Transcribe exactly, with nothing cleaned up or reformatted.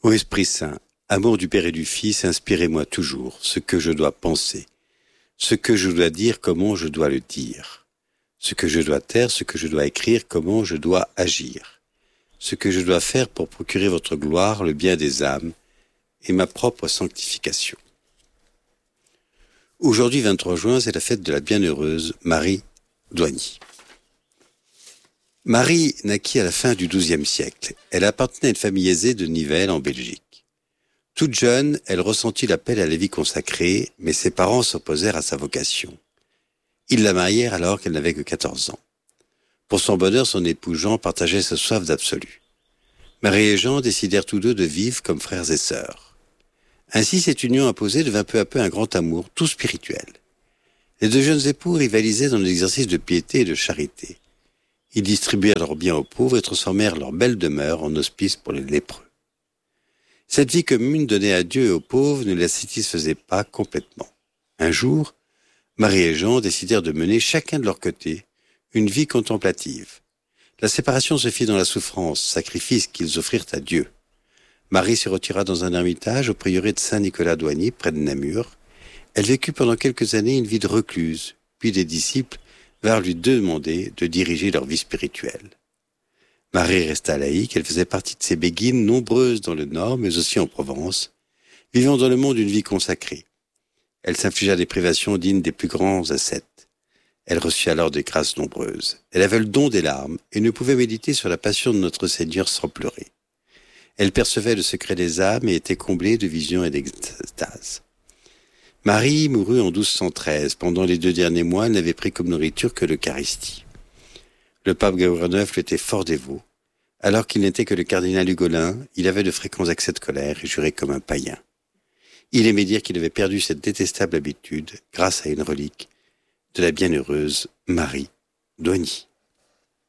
Ô Esprit Saint, amour du Père et du Fils, inspirez-moi toujours ce que je dois penser, ce que je dois dire, comment je dois le dire, ce que je dois taire, ce que je dois écrire, comment je dois agir, ce que je dois faire pour procurer votre gloire, le bien des âmes et ma propre sanctification. Aujourd'hui, vingt-trois juin, c'est la fête de la bienheureuse Marie Doigny. Marie naquit à la fin du douzième siècle. Elle appartenait à une famille aisée de Nivelles, en Belgique. Toute jeune, elle ressentit l'appel à la vie consacrée, mais ses parents s'opposèrent à sa vocation. Ils la marièrent alors qu'elle n'avait que quatorze ans. Pour son bonheur, son époux Jean partageait sa soif d'absolu. Marie et Jean décidèrent tous deux de vivre comme frères et sœurs. Ainsi, cette union imposée devint peu à peu un grand amour, tout spirituel. Les deux jeunes époux rivalisaient dans l'exercice de piété et de charité. Ils distribuèrent leurs biens aux pauvres et transformèrent leur belle demeure en hospice pour les lépreux. Cette vie commune donnée à Dieu et aux pauvres ne la satisfaisait pas complètement. Un jour, Marie et Jean décidèrent de mener chacun de leur côté une vie contemplative. La séparation se fit dans la souffrance, sacrifice qu'ils offrirent à Dieu. Marie se retira dans un ermitage au prieuré de Saint-Nicolas-Doigny, près de Namur. Elle vécut pendant quelques années une vie de recluse, puis des disciples vinrent lui demander de diriger leur vie spirituelle. Marie resta laïque, elle faisait partie de ces béguines nombreuses dans le Nord, mais aussi en Provence, vivant dans le monde une vie consacrée. Elle s'infligea des privations dignes des plus grands ascètes. Elle reçut alors des grâces nombreuses. Elle avait le don des larmes et ne pouvait méditer sur la passion de notre Seigneur sans pleurer. Elle percevait le secret des âmes et était comblée de visions et d'extase. Marie mourut en douze cent treize. Pendant les deux derniers mois, elle n'avait pris comme nourriture que l'Eucharistie. Le pape Grégoire neuf était fort dévot. Alors qu'il n'était que le cardinal Hugolin, il avait de fréquents accès de colère et jurait comme un païen. Il aimait dire qu'il avait perdu cette détestable habitude grâce à une relique de la bienheureuse Marie Doigny.